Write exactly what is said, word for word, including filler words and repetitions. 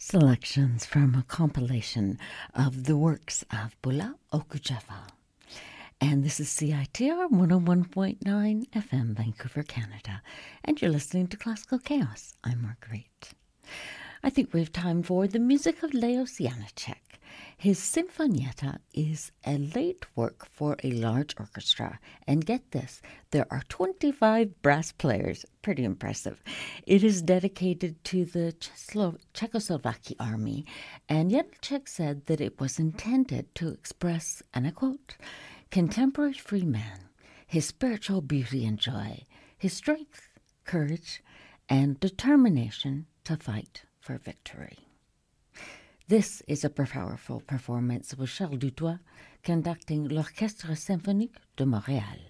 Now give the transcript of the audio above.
Selections from a compilation of the works of Bula Okujava. And this is C I T R one oh one point nine F M, Vancouver, Canada. And you're listening to Classical Chaos. I'm Marguerite. I think we have time for the music of Leos Janáček. His Sinfonietta is a late work for a large orchestra. And get this, there are twenty-five brass players. Pretty impressive. It is dedicated to the Czechoslo- Czechoslovak army. And Janáček said that it was intended to express, and I quote, contemporary free man, his spiritual beauty and joy, his strength, courage, and determination to fight for victory. This is a powerful performance with Charles Dutoit conducting l'Orchestre Symphonique de Montréal.